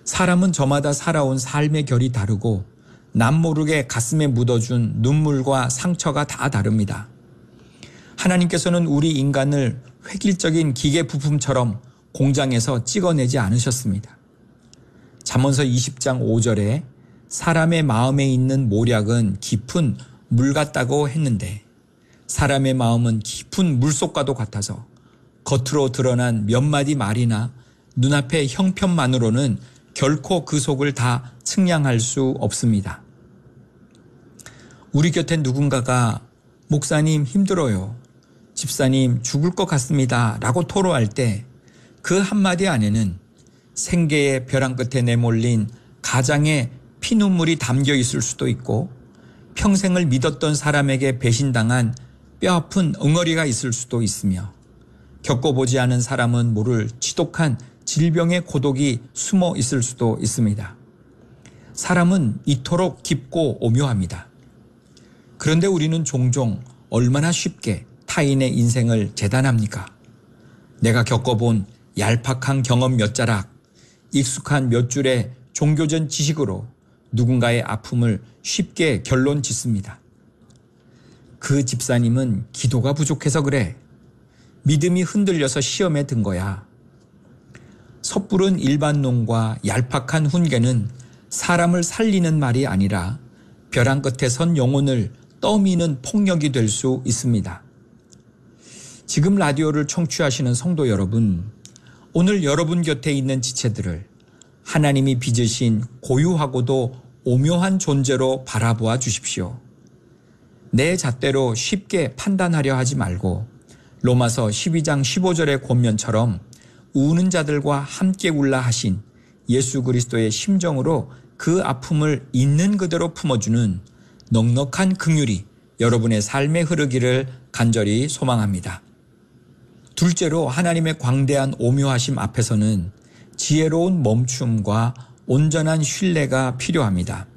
사람은 저마다 살아온 삶의 결이 다르고 남모르게 가슴에 묻어준 눈물과 상처가 다 다릅니다. 하나님께서는 우리 인간을 획일적인 기계 부품처럼 공장에서 찍어내지 않으셨습니다. 잠언서 20장 5절에 사람의 마음에 있는 모략은 깊은 물 같다고 했는데 사람의 마음은 깊은 물속과도 같아서 겉으로 드러난 몇 마디 말이나 눈앞의 형편만으로는 결코 그 속을 다 측량할 수 없습니다. 우리 곁에 누군가가 목사님 힘들어요. 집사님 죽을 것 같습니다. 라고 토로할 때 그 한마디 안에는 생계의 벼랑 끝에 내몰린 가장의 피눈물이 담겨 있을 수도 있고 평생을 믿었던 사람에게 배신당한 뼈아픈 응어리가 있을 수도 있으며 겪어보지 않은 사람은 모를 지독한 질병의 고독이 숨어 있을 수도 있습니다. 사람은 이토록 깊고 오묘합니다. 그런데 우리는 종종 얼마나 쉽게 타인의 인생을 재단합니까? 내가 겪어본 얄팍한 경험 몇 자락, 익숙한 몇 줄의 종교전 지식으로 누군가의 아픔을 쉽게 결론 짓습니다. 그 집사님은 기도가 부족해서 그래. 믿음이 흔들려서 시험에 든 거야. 섣부른 일반론과 얄팍한 훈계는 사람을 살리는 말이 아니라 벼랑 끝에 선 영혼을 떠미는 폭력이 될 수 있습니다. 지금 라디오를 청취하시는 성도 여러분, 오늘 여러분 곁에 있는 지체들을 하나님이 빚으신 고유하고도 오묘한 존재로 바라보아 주십시오. 내 잣대로 쉽게 판단하려 하지 말고 로마서 12장 15절의 권면처럼 우는 자들과 함께 울라 하신 예수 그리스도의 심정으로 그 아픔을 있는 그대로 품어주는 넉넉한 긍휼이 여러분의 삶에 흐르기를 간절히 소망합니다. 둘째로 하나님의 광대한 오묘하심 앞에서는 지혜로운 멈춤과 온전한 신뢰가 필요합니다.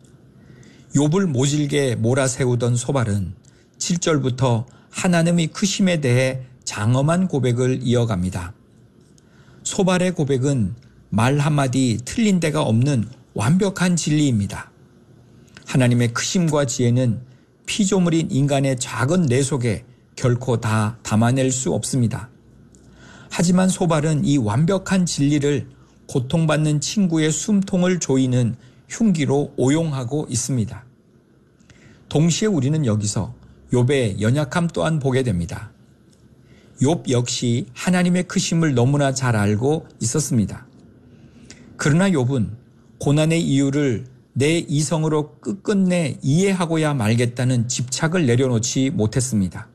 욥을 모질게 몰아세우던 소발은 7절부터 하나님의 크심에 대해 장엄한 고백을 이어갑니다. 소발의 고백은 말 한마디 틀린 데가 없는 완벽한 진리입니다. 하나님의 크심과 지혜는 피조물인 인간의 작은 뇌 속에 결코 다 담아낼 수 없습니다. 하지만 소발은 이 완벽한 진리를 고통받는 친구의 숨통을 조이는 흉기로 오용하고 있습니다. 동시에 우리는 여기서 욥의 연약함 또한 보게 됩니다. 욥 역시 하나님의 크심을 너무나 잘 알고 있었습니다. 그러나 욥은 고난의 이유를 내 이성으로 끝끝내 이해하고야 말겠다는 집착을 내려놓지 못했습니다.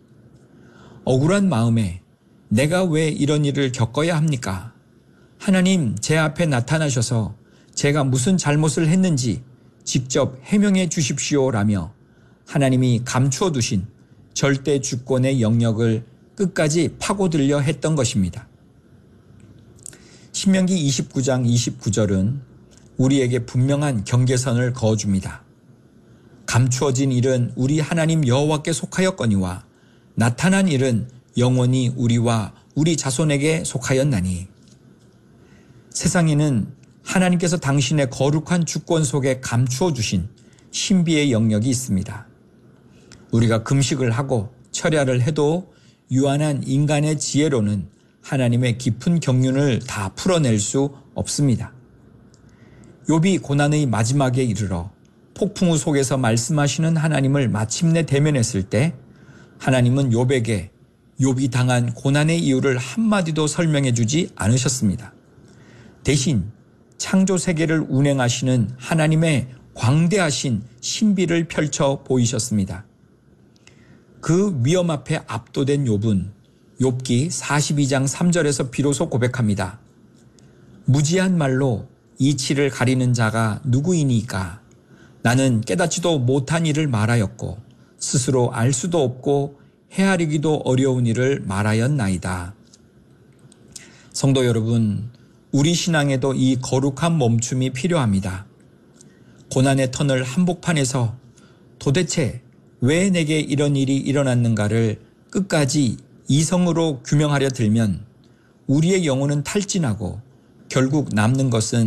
억울한 마음에 내가 왜 이런 일을 겪어야 합니까? 하나님 제 앞에 나타나셔서 제가 무슨 잘못을 했는지 직접 해명해 주십시오라며 하나님이 감추어 두신 절대 주권의 영역을 끝까지 파고들려 했던 것입니다. 신명기 29장 29절은 우리에게 분명한 경계선을 그어줍니다. 감추어진 일은 우리 하나님 여호와께 속하였거니와 나타난 일은 영원히 우리와 우리 자손에게 속하였나니. 세상에는 하나님께서 당신의 거룩한 주권 속에 감추어 주신 신비의 영역이 있습니다. 우리가 금식을 하고 철야를 해도 유한한 인간의 지혜로는 하나님의 깊은 경륜을 다 풀어낼 수 없습니다. 욥이 고난의 마지막에 이르러 폭풍우 속에서 말씀하시는 하나님을 마침내 대면했을 때 하나님은 욥에게 욥이 당한 고난의 이유를 한마디도 설명해 주지 않으셨습니다. 대신 창조 세계를 운행하시는 하나님의 광대하신 신비를 펼쳐 보이셨습니다. 그 위험 앞에 압도된 욥은 욥기 42장 3절에서 비로소 고백합니다. 무지한 말로 이치를 가리는 자가 누구이니까? 나는 깨닫지도 못한 일을 말하였고 스스로 알 수도 없고 헤아리기도 어려운 일을 말하였나이다. 성도 여러분, 우리 신앙에도 이 거룩한 멈춤이 필요합니다. 고난의 터널 한복판에서 도대체 왜 내게 이런 일이 일어났는가를 끝까지 이성으로 규명하려 들면 우리의 영혼은 탈진하고 결국 남는 것은